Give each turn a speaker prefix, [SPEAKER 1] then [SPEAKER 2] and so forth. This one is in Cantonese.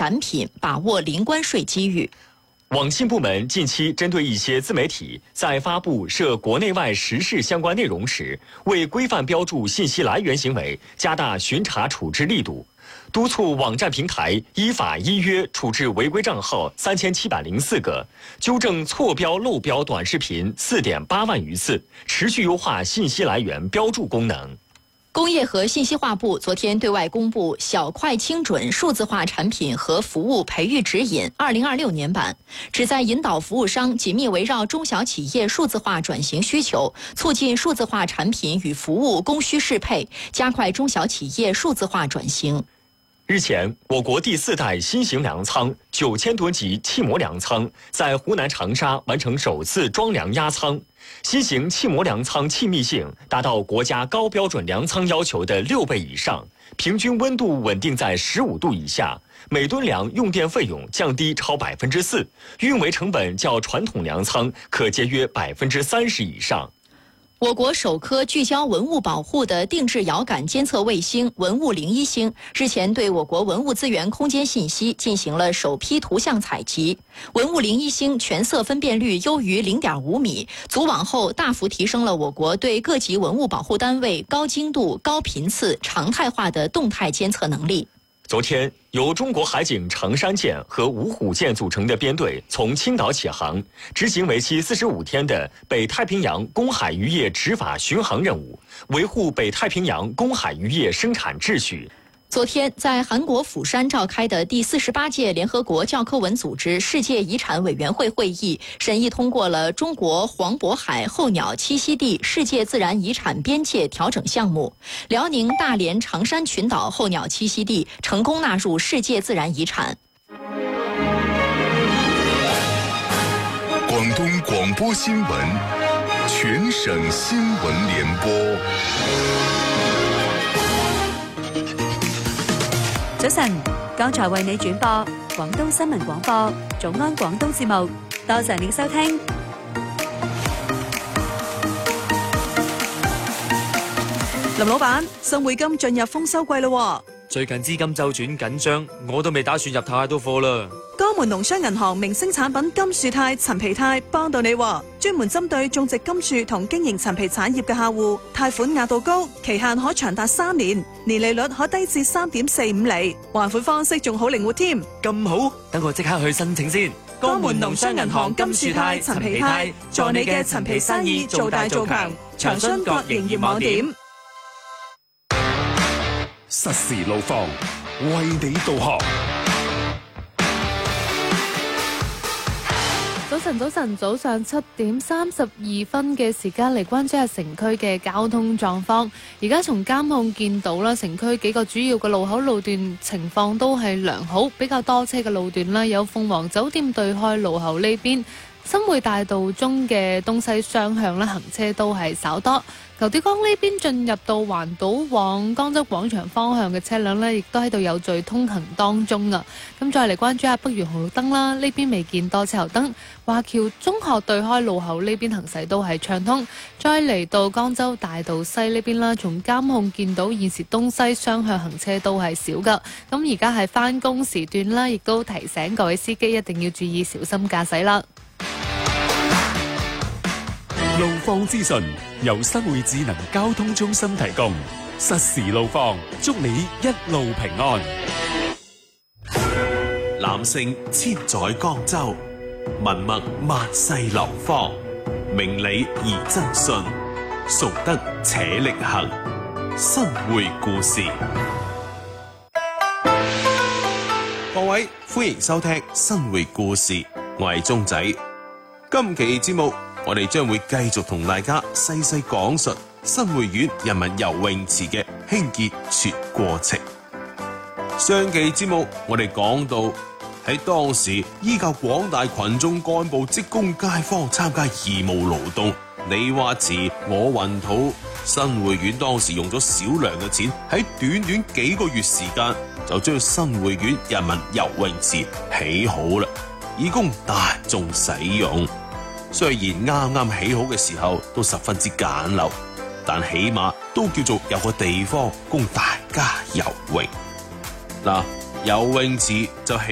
[SPEAKER 1] 展品，把握零关税机遇。
[SPEAKER 2] 网信部门近期针对一些自媒体在发布涉国内外时事相关内容时，为规范标注信息来源行为，加大巡查处置力度，督促网站平台依法依约处置违规账号3704个，纠正错标漏标短视频4.8万余次，持续优化信息来源标注功能。
[SPEAKER 1] 工业和信息化部昨天对外公布《小快精准数字化产品和服务培育指引》2026年版，旨在引导服务商紧密围绕中小企业数字化转型需求，促进数字化产品与服务供需适配，加快中小企业数字化转型。
[SPEAKER 2] 日前，我国第4代新型粮仓9000多级气模粮仓在湖南长沙完成首次装粮压仓。新型气模粮仓气密性达到国家高标准粮仓要求的6倍以上，平均温度稳定在15度以下，每吨粮用电费用降低超4%，运维成本较传统粮仓可节约30%以上。
[SPEAKER 1] 我国首颗聚焦文物保护的定制遥感监测卫星“文物零一星”日前对我国文物资源空间信息进行了首批图像采集。文物零一星全色分辨率优于0.5米，组网后大幅提升了我国对各级文物保护单位高精度、高频次、常态化的动态监测能力。
[SPEAKER 2] 昨天，由中国海警长山舰和芜湖舰组成的编队从青岛起航，执行为期45天的北太平洋公海渔业执法巡航任务，维护北太平洋公海渔业生产秩序。
[SPEAKER 1] 昨天，在韩国釜山召开的第48届联合国教科文组织世界遗产委员会会议，审议通过了中国黄渤海候鸟栖息地世界自然遗产边界调整项目，辽宁大连长山群岛候鸟栖息地成功纳入世界自然遗产。
[SPEAKER 3] 广东广播新闻，全省新闻联播。
[SPEAKER 4] 早晨，剛才為你轉播廣東新聞廣播早安廣東節目，多謝你收聽。
[SPEAKER 5] 林老闆，新匯金進入豐收季咯，
[SPEAKER 6] 最近資金周轉緊張，我都未打算入太多貨啦。
[SPEAKER 5] 江門農商銀行明星產品金樹肽、陳皮肽幫到你，專門針對種植金樹同經營陳皮產業嘅客戶，貸款額度高，期限可長達3年，年利率可低至3.45厘，還款方式仲好靈活添。
[SPEAKER 6] 咁好，等我即刻去申請先。
[SPEAKER 5] 江門農商銀行金樹肽、陳皮肽，助你嘅陳皮生意做大做強。詳詢各營業網點。
[SPEAKER 3] 實時路況，為你導航。
[SPEAKER 7] 早上7點32分嘅時間嚟關注下城區嘅交通狀況。而家從監控見到啦，城區幾個主要嘅路口路段情況都係良好，比較多車嘅路段啦，有鳳凰酒店對開路口呢邊。新會大道中嘅東西雙向咧，行車都係稍多。球地江呢邊進入到環島往江州廣場方向嘅車輛呢，亦都喺度有序通行當中啊。咁再嚟關注下北園紅綠燈啦，呢邊未見多車頭燈。華僑中學對開路口呢邊行駛都係暢通。再嚟到江州大道西呢邊啦，從監控見到現時東西雙向行車都係少噶。咁而家係返工時段啦，亦都提醒各位司機一定要注意小心駕駛啦。
[SPEAKER 3] 路況資訊由新會智能交通中心提供，實時路況，祝你一路平安。
[SPEAKER 8] 男性千載江州，文墨萬世流芳，明理而真信，熟得且力行。新會故事，各位歡迎收聽新會故事，我係鐘仔。今期節目我哋將會繼續同大家細細講述新會縣人民游泳池嘅興建全過程。上期節目我哋講到喺當時依靠廣大群眾幹部職工街坊參加義務勞動，你話詞我運土，新會縣當時用咗少量嘅錢，喺短短幾個月時間就將新會縣人民游泳池起好啦，以供大眾使用。雖然啱啱起好嘅時候都十分之簡陋，但起碼都叫做有個地方供大家游泳。嗱，游泳池就起